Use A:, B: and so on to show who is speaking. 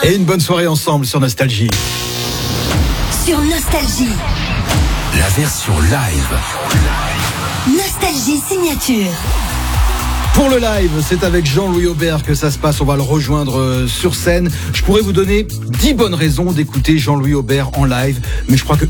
A: Et une bonne soirée ensemble sur Nostalgie.
B: Sur Nostalgie.
C: La version live.
B: Nostalgie signature.
A: Pour le live, c'est avec Jean-Louis Aubert que ça se passe. On va le rejoindre sur scène. Je pourrais vous donner 10 bonnes raisons d'écouter Jean-Louis Aubert en live, mais je crois que